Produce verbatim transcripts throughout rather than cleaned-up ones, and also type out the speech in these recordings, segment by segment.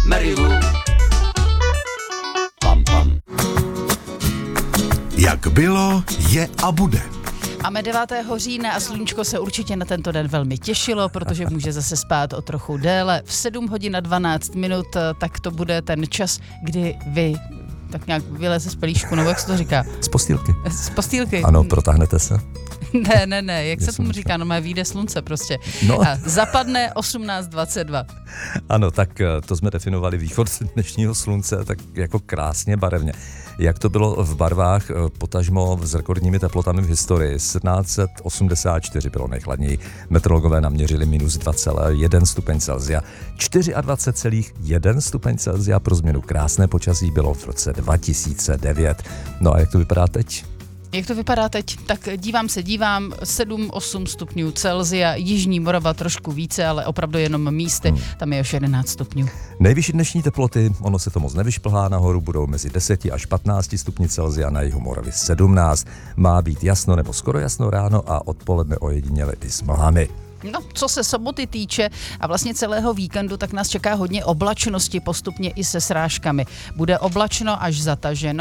Marilu. Pam, pam. Jak bylo, je a bude. Máme devátého října a sluníčko se určitě na tento den velmi těšilo, protože může zase spát o trochu déle. V sedm hodin a dvanáct minut, tak to bude ten čas, kdy vy tak nějak vyleze z pelíšku, nebo jak se to říká? Z postýlky. Z postýlky. Ano, protáhnete se. Ne, ne, ne, jak je se tomu sluníčko. říká, no má vyjde slunce prostě. No. A zapadne osmnáct dvacet dva. Ano, tak to jsme definovali východ dnešního slunce tak jako krásně barevně. Jak to bylo v barvách, potažmo s rekordními teplotami v historii. sedmnáct osmdesát čtyři bylo nejchladněji. Meteorologové naměřili minus dva celá jedna stupeň Celsia. dvacet čtyři celá jedna stupeň Celsia pro změnu krásné počasí bylo v roce dva tisíce devět. No a jak to vypadá teď? Jak to vypadá teď? Tak dívám se, dívám, sedm osm stupňů Celsia, Jižní Morava trošku více, ale opravdu jenom místy, hmm. tam je až jedenáct stupňů. Nejvyšší dnešní teploty, ono se to moc nevyšplhá nahoru, budou mezi deset až patnáct stupni Celsia, na jihu Moravy sedmnáct. Má být jasno nebo skoro jasno ráno a odpoledne ojediněle i s mlhami. No, co se soboty týče a vlastně celého víkendu, tak nás čeká hodně oblačnosti, postupně i se srážkami. Bude oblačno až zataženo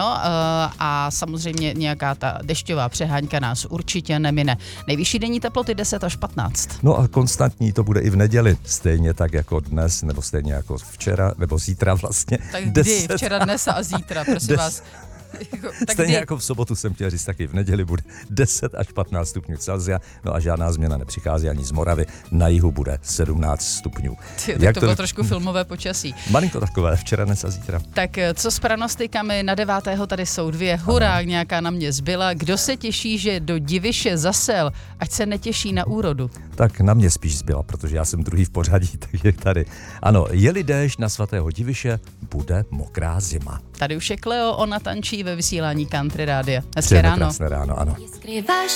a samozřejmě nějaká ta dešťová přeháňka nás určitě nemine. Nejvyšší denní teploty deset až patnáct. No a konstantní to bude i v neděli, stejně tak jako dnes, nebo stejně jako včera, nebo zítra vlastně. Tak kdy? deset Včera, dnes a zítra, prosím des... vás. Tak Stejně kdy? Jako v sobotu jsem chtěl říct, taky v neděli bude deset až patnáct stupňů Celsia, no a žádná změna nepřichází ani z Moravy, na jihu bude sedmnáct stupňů. Ty, tak Jak to bylo to... trošku filmové počasí. Malinko takové, včera, dnes a zítra. Tak co s pranostikami, na devátého tady jsou dvě, hurá, ano. Nějaká na mě zbyla. Kdo se těší, že do Diviše zasel, ať se netěší na úrodu? Tak na mě spíš zbyla, protože já jsem druhý v pořadí, takže tady. Ano, je-li déšť na svatého Diviše, bude mokrá zima. Tady už je Kleo, ona tančí ve vysílání Country Rádia. Hezké ráno. Krásné ráno, ano.